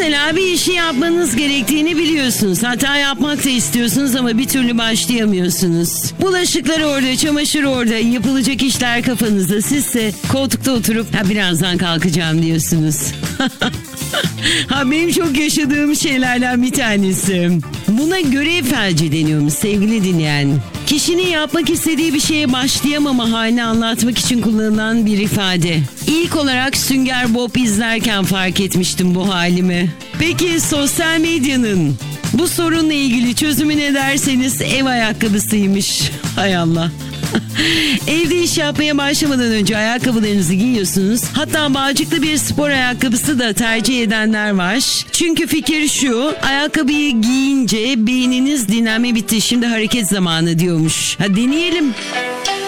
Mesela bir işi yapmanız gerektiğini biliyorsunuz. Hatta yapmak da istiyorsunuz ama bir türlü başlayamıyorsunuz. Bulaşıklar orada, çamaşır orada, yapılacak işler kafanızda. Sizse koltukta oturup ha birazdan kalkacağım diyorsunuz. Ha benim çok yaşadığım şeylerden bir tanesi. Buna görev felci deniyormuş sevgili dinleyen. Kişinin yapmak istediği bir şeye başlayamama halini anlatmak için kullanılan bir ifade. İlk olarak Sünger Bob izlerken fark etmiştim bu halimi. Peki sosyal medyanın bu sorunla ilgili çözümü ne derseniz ev ayakkabısıymış. Hay Allah. Evde iş yapmaya başlamadan önce ayakkabılarınızı giyiyorsunuz. Hatta bağcıklı bir spor ayakkabısı da tercih edenler var. Çünkü fikir şu: ayakkabıyı giyince beyniniz dinlenme bitti, şimdi hareket zamanı diyormuş. Ha deneyelim.